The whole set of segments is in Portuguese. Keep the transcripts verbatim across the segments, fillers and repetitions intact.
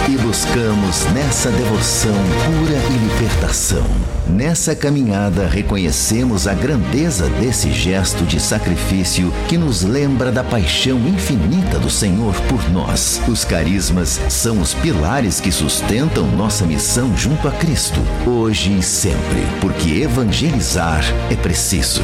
e buscamos nessa devoção cura e libertação. Nessa caminhada reconhecemos a grandeza desse gesto de sacrifício que nos lembra da paixão infinita do Senhor por nós. Os carismas são os pilares que sustentam nossa missão junto a Cristo, hoje e sempre, porque evangelizar é preciso.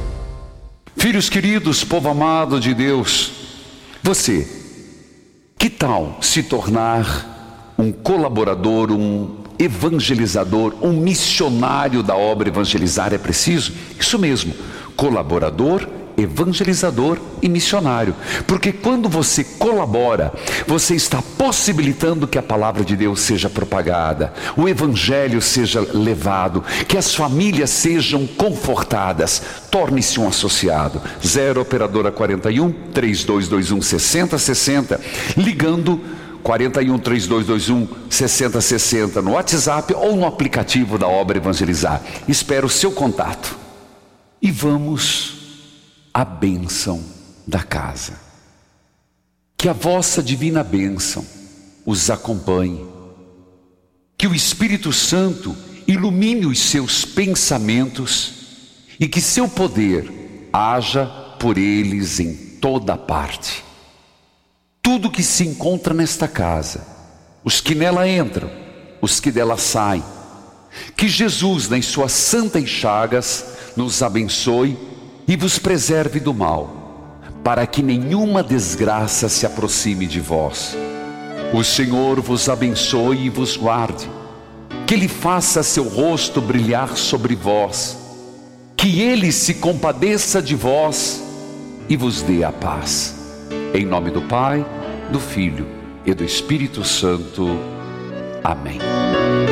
Filhos queridos, povo amado de Deus, você, que tal se tornar um colaborador, um evangelizador, um missionário da obra Evangelizar é Preciso? Isso mesmo, colaborador, evangelizador e missionário. Porque quando você colabora, você está possibilitando que a palavra de Deus seja propagada, o evangelho seja levado, que as famílias sejam confortadas. Torne-se um associado. Zero operadora quarenta e um, três dois dois um, seis zero seis zero, ligando quarenta e um, três dois dois um, seis zero seis zero no WhatsApp ou no aplicativo da obra Evangelizar. Espero o seu contato. E vamos à bênção da casa. Que a vossa divina bênção os acompanhe. Que o Espírito Santo ilumine os seus pensamentos e que seu poder haja por eles em toda parte. Tudo que se encontra nesta casa, os que nela entram, os que dela saem, que Jesus, nas suas santas chagas, nos abençoe e vos preserve do mal, para que nenhuma desgraça se aproxime de vós. O Senhor vos abençoe e vos guarde, que Ele faça seu rosto brilhar sobre vós, que Ele se compadeça de vós e vos dê a paz. Em nome do Pai, do Filho e do Espírito Santo. Amém.